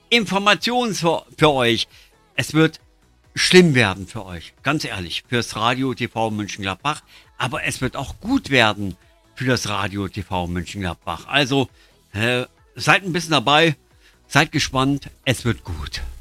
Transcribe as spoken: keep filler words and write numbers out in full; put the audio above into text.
Informationen für, für euch. Es wird schlimm werden für euch, ganz ehrlich, fürs Radio T V Mönchengladbach. Aber es wird auch gut werden für das Radio T V Mönchengladbach. Also äh, seid ein bisschen dabei, seid gespannt, es wird gut.